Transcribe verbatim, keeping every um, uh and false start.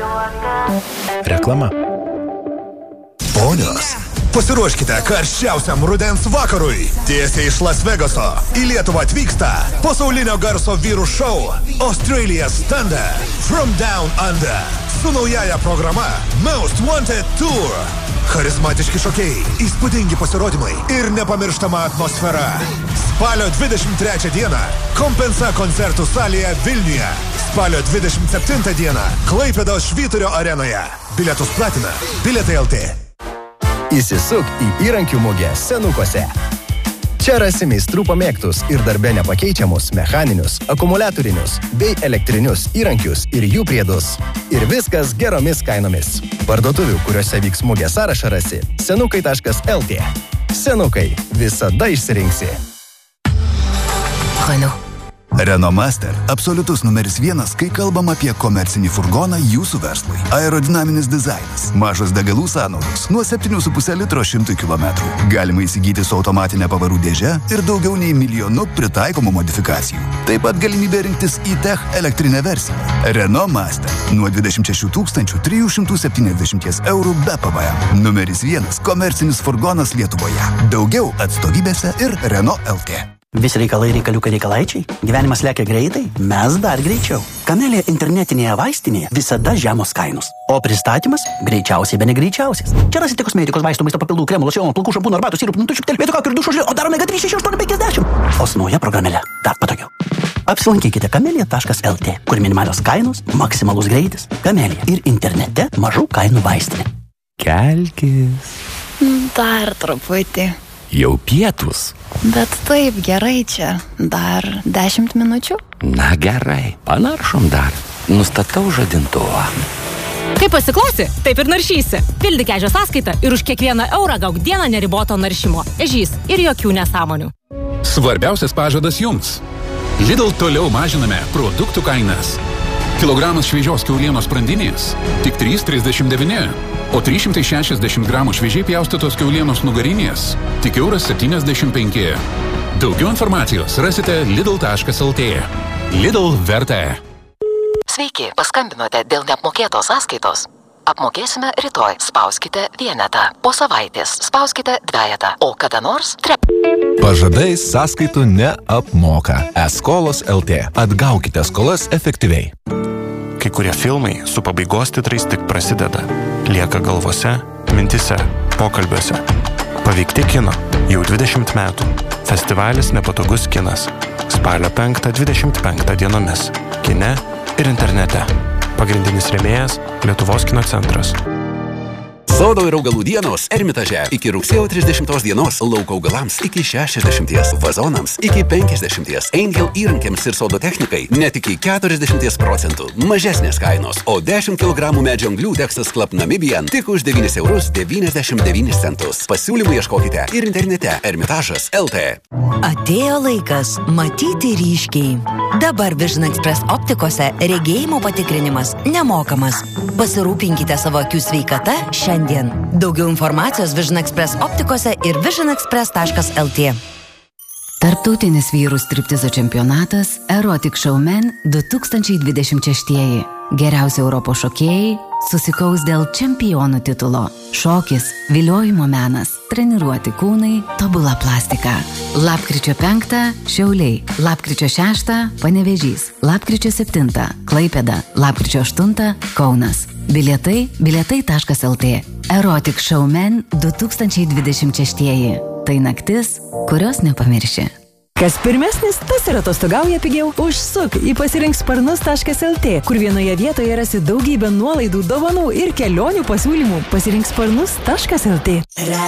Reklama. Ponios, pasiruoškite karščiausiam rudens vakarui. Tiesiai iš Las Vegaso į Lietuvą atvyksta pasaulinio garso vyrų šou Australia's Thunder From Down Under su naujaja programa Most Wanted Tour. Charizmatiški šokėjai, įspūdingi pasirodymai ir nepamirštama atmosfera. Spalio dvidešimt trečią dieną Kompensa koncertų salėje Vilniuje. Spalio dvidešimt septintą dieną Klaipėdos Švyturio arenoje. Bilietus platina Bilietai L T. Įsisuk į įrankių mugę Senukose. Čia rasi meistrų pamėgtus ir darbe nepakeičiamus mechaninius, akumuliatorinius bei elektrinius įrankius ir jų priedus. Ir viskas geromis kainomis. Parduotuvių, kuriuose vyks mugė sąrašą rasi senukai taškas L T. Senukai. Visada išsirinksi. Renault. Renault Master – absoliutus numeris vienas, kai kalbam apie komercinį furgoną jūsų verslui. Aerodinaminis dizainas, mažos degalų sąnaudos, nuo septynių su puse litro šimtui kilometrų. Galima įsigyti su automatinė pavarų dėže ir daugiau nei milijonu pritaikomų modifikacijų. Taip pat galimybė rinktis e-Tech elektrinę versiją. Renault Master – nuo dvidešimt šešių tūkstančių trijų šimtų septyniasdešimt eurų be P V M. Numeris vienas komercinis furgonas Lietuvoje. Daugiau atstovybėse ir Renault L T. Visi reikalai reikaliukai reikalaičiai. Gyvenimas lekia greitai, mes dar greičiau. Kamelija internetinėje vaistinėje visada žemos kainos. O pristatymas greičiausiai be negreičiausias. Čia rasite kosmetikos, vaistų, maisto papildų, kremų, locionų, plaukų, šampūnų, arbatų, sirupų, nutučių, telpėtų kakų ir dušų žilį, o dar omega trys šeši aštuoni penkiasdešimt. O su nauja programėle dar patogiau. Apsilankykite kamelija taškas L T, kur minimalios kainos, maksimalus greitis. Kamelija ir internete mažų kainų vaistinė. Kelkis. Dar truputį. Jau pietus. Bet taip gerai čia. Dar dešimt minučių? Na gerai, panaršom dar. Nustatau žadintuvą. Kai pasiklausi, taip ir naršysi. Pildyk ežio sąskaitą ir už kiekvieną eurą gauk dieną neriboto naršymo. Ežys ir jokių nesąmonių. Svarbiausias pažadas jums. Lidl toliau mažiname produktų kainas. Kilogramas šviežios kiaulienos sprandinės tik trys trisdešimt devyni, o trys šimtai šešiasdešimt gramų šviežiai pjaustytos kiaulienos nugarinės tik euras septyniasdešimt penki. Daugiau informacijos rasite lidl taškas L T. Lidl verta. Sveiki, paskambinote dėl neapmokėtos sąskaitos. Apmokėsime rytoj. Spauskite vienetą. Po savaitės spauskite dvejetą. O kada nors tre... Pažadais sąskaitų neapmoka. E-skolos L T. Atgaukite skolas efektyviai. Kai kurie filmai su pabaigos titrais tik prasideda. Lieka galvose, mintise, pokalbiuose. Paveikti kino jau dvidešimt metų. Festivalis Nepatogus kinas. Spalio penktą dvidešimt penktą dienomis. Kine ir internete. Pagrindinis rėmėjas Lietuvos kino centras. Sodo ir augalų dienos Ermitaže iki rugsėjo trisdešimtos dienos, lauko augalams iki šešiasdešimties, vazonams iki penkiasdešimties, Angel įrankiams ir sodo technikai net iki keturiasdešimties procentų mažesnės kainos, o dešimt kilogramų medžio anglių Texas Club Namibian tik už devynis eurus devyniasdešimt devynis centus. Pasiūlymų ieškokite ir internete Ermitažas L T. Atėjo laikas matyti ryškiai. Dabar Vision Express optikose regėjimo patikrinimas nemokamas. Pasirūpinkite savo akių sveikata šiandien. Daugiau informacijos Vision Express optikose ir vision express taškas L T. Tarptautinis vyrų striptizo čempionatas Erotic Showman du tūkstančiai dvidešimt šeši. Geriausi Europos šokėjai susikaus dėl čempionų titulo. Šokis, viliojimo menas, treniruoti kūnai, tobula plastika. Lapkričio penktą Šiauliai, lapkričio šeštą Panevėžys, lapkričio septintą Klaipėda, lapkričio aštuntą Kaunas. Bilietai bilietai taškas L T. Erotic Showman du tūkstančiai dvidešimt šeši. Tai naktis, kurios nepamirši. Kas pirmesnis, tas ir atostogauja pigiau. Užsuk į pasirink sparnus taškas L T, kur vienoje vietoje rasi daugybę nuolaidų, dovanų ir kelionių pasiūlymų. Pasirink sparnus taškas L T.